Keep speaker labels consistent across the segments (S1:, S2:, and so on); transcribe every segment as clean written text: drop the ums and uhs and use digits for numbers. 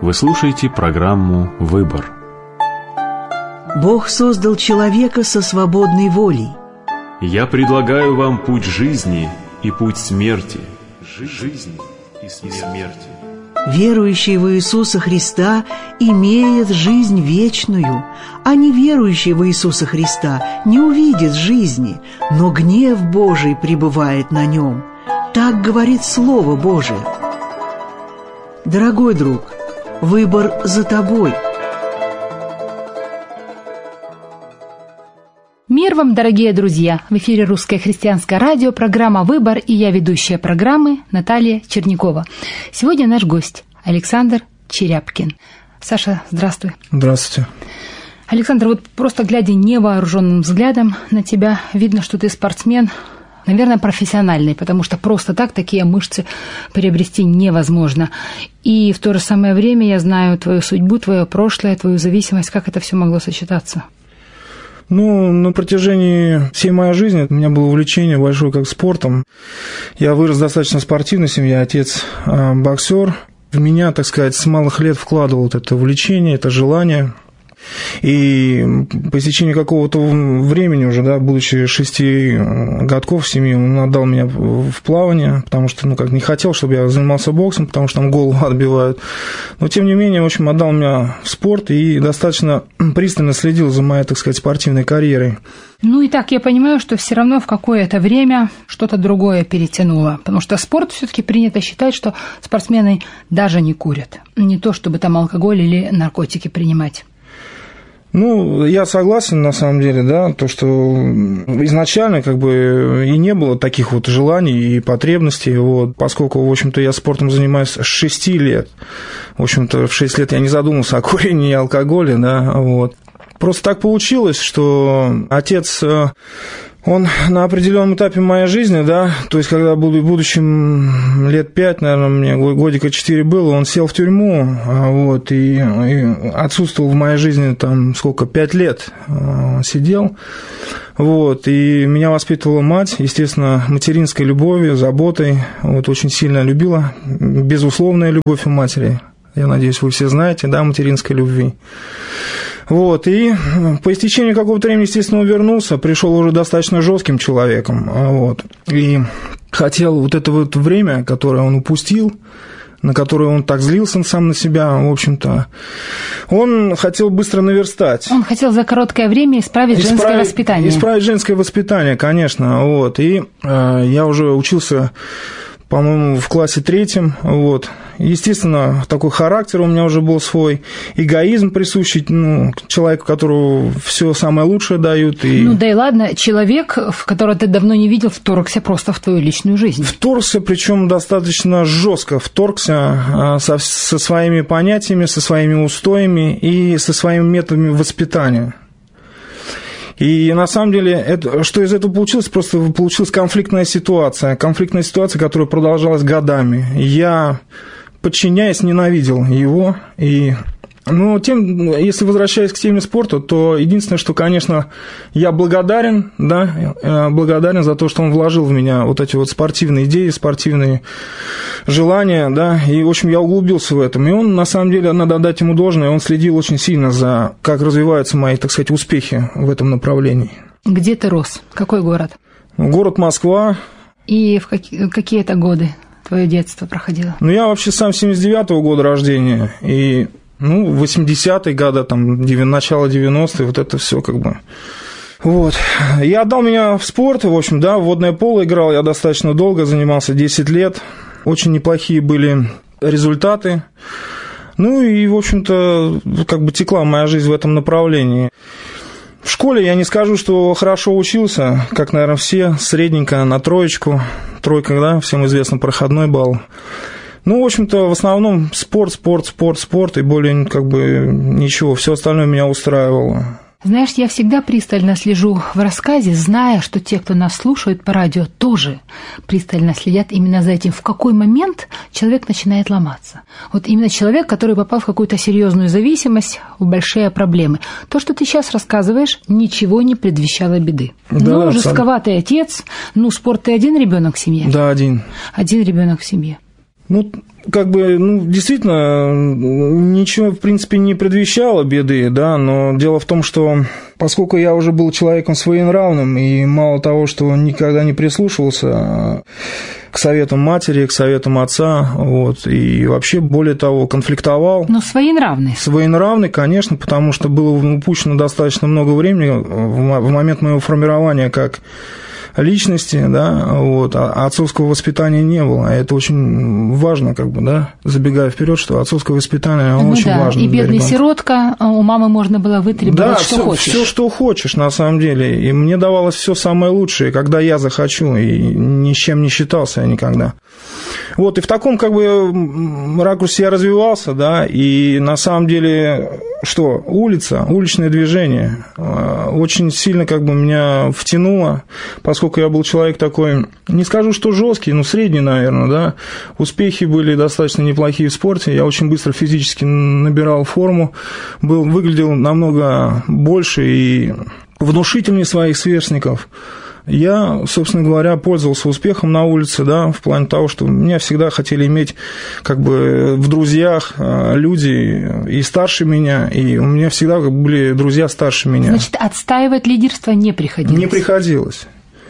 S1: Вы слушаете программу «Выбор».
S2: Бог создал человека со свободной волей.
S1: Я предлагаю вам путь жизни и путь смерти. Жизни и смерти.
S2: Верующий в Иисуса Христа имеет жизнь вечную, а неверующий в Иисуса Христа не увидит жизни, но гнев Божий пребывает на нем. Так говорит Слово Божие. Дорогой друг, выбор за тобой.
S3: Мир вам, дорогие друзья! В эфире Русское христианское радио, программа «Выбор», и я ведущая программы Наталья Чернякова. Сегодня наш гость Александр Черяпкин. Саша, здравствуй.
S4: Здравствуйте.
S3: Александр, вот просто глядя невооруженным взглядом на тебя, видно, что ты спортсмен, наверное, профессиональный, потому что просто так такие мышцы приобрести невозможно. И в то же самое время я знаю твою судьбу, твое прошлое, твою зависимость, как это все могло сочетаться.
S4: На протяжении всей моей жизни у меня было увлечение большое как спортом. Я вырос в достаточно спортивной семье, отец боксер. В меня, так сказать, с малых лет вкладывал это увлечение, это желание. И по истечении какого-то времени уже, будучи 6 годков в семье, он отдал меня в плавание, потому что, не хотел, чтобы я занимался боксом, потому что там голову отбивают. Но, тем не менее, в общем, отдал меня в спорт и достаточно пристально следил за моей, так сказать, спортивной карьерой.
S3: И так я понимаю, что все равно в какое-то время что-то другое перетянуло, потому что спорт все-таки принято считать, что спортсмены даже не курят. Не то, чтобы там алкоголь или наркотики принимать.
S4: Я согласен, на самом деле, то, что изначально и не было таких вот желаний и потребностей, поскольку, в общем-то, я спортом занимаюсь с 6 лет. В общем-то, в 6 лет я не задумался о курении и алкоголе, Просто так получилось, что отец, он на определенном этапе моей жизни, то есть, когда будущим лет 5, наверное, мне годика 4 было, он сел в тюрьму, и отсутствовал в моей жизни 5 лет сидел, и меня воспитывала мать, естественно, материнской любовью, заботой, очень сильно любила, безусловная любовь у матери. Я надеюсь, вы все знаете, материнской любви. И по истечении какого-то времени, естественно, он вернулся, пришел уже достаточно жестким человеком, и хотел это время, которое он упустил, на которое он так злился сам на себя, в общем-то, он хотел быстро наверстать.
S3: Он хотел за короткое время исправить женское воспитание.
S4: Исправить женское воспитание, конечно, и я уже учился, по-моему, в классе 3, Естественно, такой характер у меня уже был свой, эгоизм присущий человеку, которому все самое лучшее дают. И...
S3: да и ладно, человек, в которого ты давно не видел, вторгся просто в твою личную жизнь.
S4: Вторгся, причем достаточно жестко вторгся со своими понятиями, со своими устоями и со своими методами воспитания. И на самом деле, что из этого получилось? Просто получилась конфликтная ситуация, которая продолжалась годами. Я, подчиняясь, ненавидел его. Если возвращаясь к теме спорта, то единственное, что, конечно, я благодарен за то, что он вложил в меня эти спортивные идеи, спортивные желания, и, в общем, я углубился в этом. И он, на самом деле, надо отдать ему должное, он следил очень сильно за, как развиваются мои, так сказать, успехи в этом направлении. Где
S3: ты рос? Какой город?
S4: Город Москва.
S3: И в какие это годы твое детство проходило?
S4: Я вообще сам 79-го года рождения, и... 80-е годы, начало 90-е, это все Я отдал меня в спорт, в общем, в водное поло играл я достаточно долго, занимался 10 лет. Очень неплохие были результаты. И, в общем-то, текла моя жизнь в этом направлении. В школе я не скажу, что хорошо учился, как, наверное, все, средненько на 3. Тройка, всем известно, проходной балл. В общем-то, в основном спорт, и более ничего, все остальное меня устраивало.
S3: Знаешь, я всегда пристально слежу в рассказе, зная, что те, кто нас слушают по радио, тоже пристально следят именно за этим. В какой момент человек начинает ломаться? Именно человек, который попал в какую-то серьезную зависимость, в большие проблемы. То, что ты сейчас рассказываешь, ничего не предвещало беды. Жестковатый отец. Спорт, ты один ребенок в семье?
S4: Да, один.
S3: Один ребенок в семье.
S4: Действительно, ничего, в принципе, не предвещало беды, да, но дело в том, что поскольку я уже был человеком своенравным, и мало того, что никогда не прислушивался к советам матери, к советам отца, и вообще, более того, конфликтовал.
S3: Но своенравный.
S4: Своенравный, конечно, потому что было упущено достаточно много времени в момент моего формирования как личности, да, а отцовского воспитания не было. Это очень важно, забегая вперед, что отцовское воспитание очень важно.
S3: И бедный сиротка, у мамы можно было вытребовать, что хочешь.
S4: Все, что хочешь, на самом деле. И мне давалось все самое лучшее, когда я захочу, и ни с чем не считался я никогда. И в таком, ракурсе я развивался, да, и на самом деле, уличное движение очень сильно, меня втянуло, поскольку я был человек такой, не скажу, что жесткий, но средний, наверное, да, успехи были достаточно неплохие в спорте, я очень быстро физически набирал форму, выглядел намного больше и внушительнее своих сверстников. Я, собственно говоря, пользовался успехом на улице, да, в плане того, что меня всегда хотели иметь в друзьях люди и старше меня, и у меня всегда были друзья старше меня.
S3: Значит, отстаивать лидерство не приходилось?
S4: Не приходилось.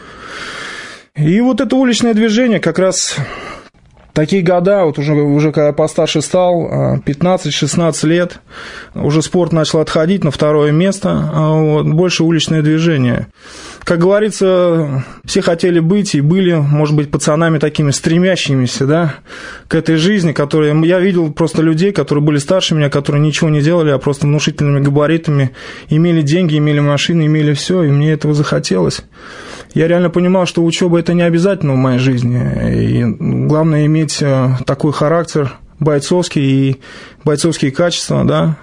S4: И это уличное движение как раз... Такие года, уже когда постарше стал, 15-16 лет, уже спорт начал отходить на второе место, больше уличное движение. Как говорится, все хотели быть и были, может быть, пацанами такими стремящимися, да, к этой жизни, которые... Я видел просто людей, которые были старше меня, которые ничего не делали, а просто внушительными габаритами имели деньги, имели машины, имели все, и мне этого захотелось. Я реально понимал, что учеба это не обязательно в моей жизни. И главное иметь такой характер бойцовский и бойцовские качества, да,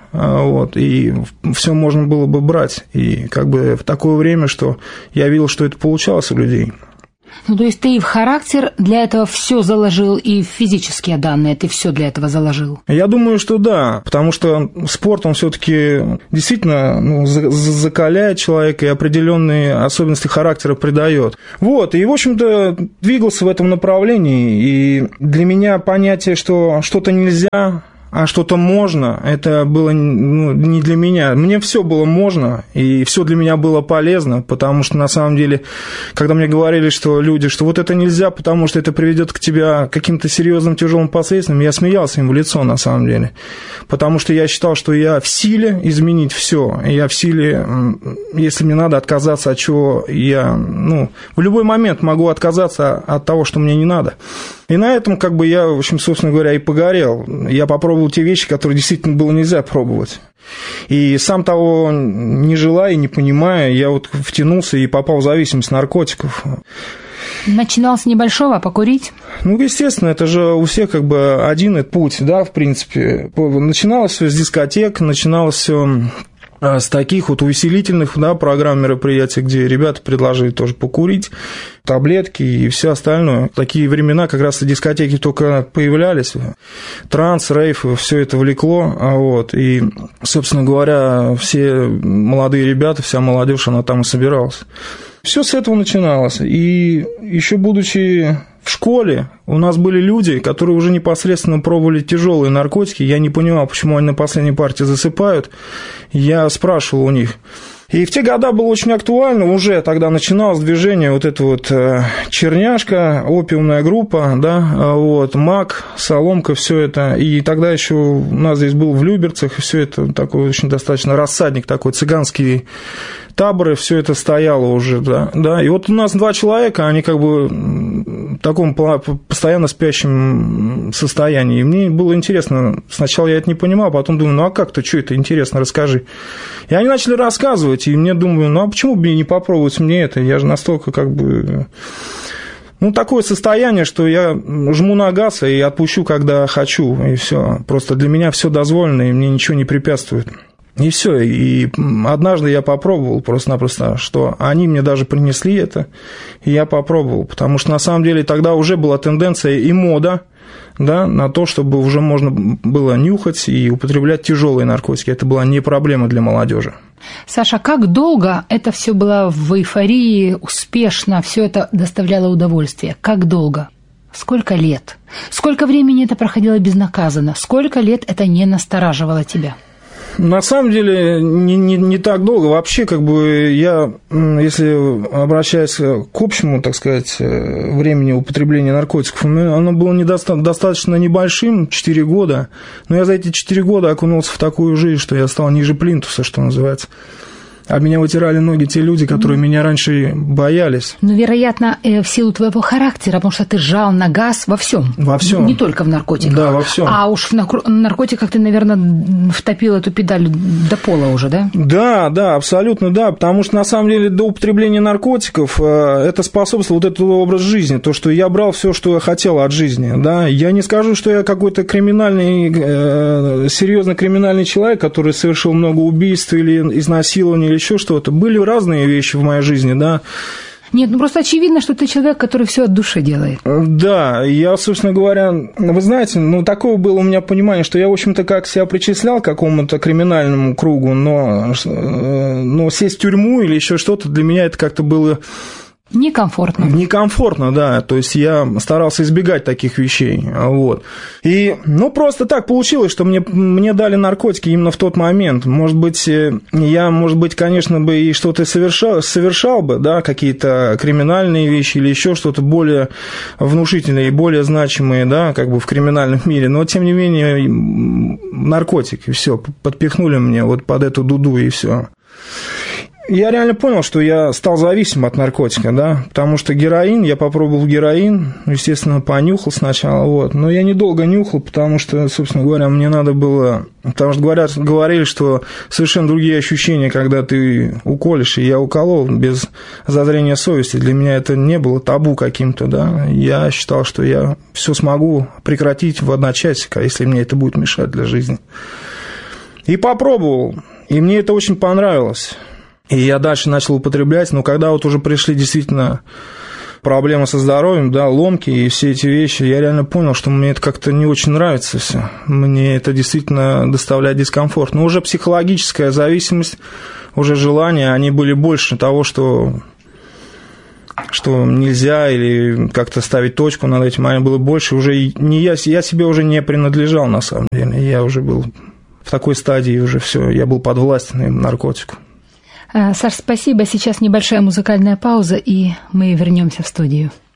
S4: и все можно было бы брать. И в такое время, что я видел, что это получалось у людей.
S3: То есть ты и в характер для этого все заложил, и в физические данные ты все для этого заложил? Я
S4: думаю, что да, потому что спорт, он все-таки действительно закаляет человека и определенные особенности характера придает. И, в общем-то, двигался в этом направлении, и для меня понятие, что что-то нельзя, а что-то можно, это было не для меня. Мне все было можно, и все для меня было полезно, потому что, на самом деле, когда мне говорили, что люди, что это нельзя, потому что это приведет к тебе к каким-то серьезным тяжелым последствиям, я смеялся им в лицо, на самом деле. Потому что я считал, что я в силе изменить все, я в силе, если мне надо отказаться от чего, я в любой момент могу отказаться от того, что мне не надо. И на этом я, в общем, собственно говоря, и погорел. Я попробовал те вещи, которые действительно было нельзя пробовать. И сам того не желая, не понимая, я втянулся и попал в зависимость наркотиков.
S3: Начинал с небольшого, покурить?
S4: Естественно, это же у всех один путь, да, в принципе. Начиналось все с дискотек, начиналось все с таких увеселительных, да, программ, мероприятий, где ребята предложили тоже покурить, таблетки и все остальное. Такие времена как раз дискотеки только появлялись, транс, рейв, все это влекло, и, собственно говоря, все молодые ребята, вся молодежь, она там и собиралась. Все с этого начиналось, и еще будучи в школе, у нас были люди, которые уже непосредственно пробовали тяжелые наркотики. Я не понимал, почему они на последней партии засыпают. Я спрашивал у них. И в те годы было очень актуально, уже тогда начиналось движение черняшка, опиумная группа, да, мак, соломка, все это. И тогда еще у нас здесь был в Люберцах, все это такой очень достаточно рассадник такой, цыганский таборы, все это стояло уже, да. И у нас два человека, они в таком постоянно спящем состоянии. И мне было интересно, сначала я это не понимал, а потом думаю, а как-то, что это интересно, расскажи. И они начали рассказывать, и мне думаю, а почему бы не попробовать мне это, я же настолько такое состояние, что я жму на газ и отпущу, когда хочу, и все. Просто для меня все дозволено, и мне ничего не препятствует. И все. И однажды я попробовал просто-напросто, что они мне даже принесли это, и я попробовал. Потому что, на самом деле, тогда уже была тенденция и мода, да, на то, чтобы уже можно было нюхать и употреблять тяжелые наркотики. Это была не проблема для молодежи.
S3: Саша, как долго это все было в эйфории, успешно, все это доставляло удовольствие? Как долго? Сколько лет? Сколько времени это проходило безнаказанно? Сколько лет это не настораживало тебя?
S4: На самом деле не так долго. Вообще, как бы я, если обращаясь к общему, так сказать, времени употребления наркотиков, оно было достаточно небольшим, 4 года. Но я за эти 4 года окунулся в такую жизнь, что я стал ниже плинтуса, что называется. Об меня вытирали ноги те люди, которые меня раньше боялись.
S3: Ну, вероятно, в силу твоего характера, потому что ты жал на газ во всем.
S4: Во всем.
S3: Не только в наркотиках.
S4: Да, во всем.
S3: А уж в наркотиках ты, наверное, втопил эту педаль до пола уже, да?
S4: Да, абсолютно да. Потому что, на самом деле, до употребления наркотиков это способствовало вот этот образ жизни. То, что я брал все, что я хотел от жизни. Да? Я не скажу, что я какой-то серьезно криминальный человек, который совершил много убийств или изнасилований, или еще что-то. Были разные вещи в моей жизни, да.
S3: Нет, ну просто очевидно, что ты человек, который все от души делает.
S4: Да, я, собственно говоря, вы знаете, такое было у меня понимание, что я, в общем-то, как себя причислял к какому-то криминальному кругу, но сесть в тюрьму или еще что-то, для меня это как-то было...
S3: Некомфортно.
S4: Некомфортно, да. То есть я старался избегать таких вещей. Вот. И, просто так получилось, что мне дали наркотики именно в тот момент. Может быть, конечно, бы и что-то совершал бы, да, какие-то криминальные вещи или еще что-то более внушительное и более значимое, да, как бы в криминальном мире. Но, тем не менее, наркотики, все, подпихнули мне вот под эту дуду и все. Я реально понял, что я стал зависим от наркотика, да, потому что я попробовал героин, естественно, понюхал сначала, вот, но я недолго нюхал, потому что, собственно говоря, мне надо было, потому что говорили, что совершенно другие ощущения, когда ты уколешь, и я уколол без зазрения совести, для меня это не было табу каким-то, да, я считал, что я все смогу прекратить в одночасье, если мне это будет мешать для жизни. И попробовал, и мне это очень понравилось. И я дальше начал употреблять, но когда вот уже пришли действительно проблемы со здоровьем, да, ломки и все эти вещи, я реально понял, что мне это как-то не очень нравится все. Мне это действительно доставляет дискомфорт. Но уже психологическая зависимость, уже желания, они были больше того, что нельзя или как-то ставить точку над этим, они было больше. Уже не я себе уже не принадлежал на самом деле. Я уже был в такой стадии, уже все, я был подвластен наркотику.
S3: Саш, спасибо. Сейчас небольшая музыкальная пауза, и мы вернемся в студию.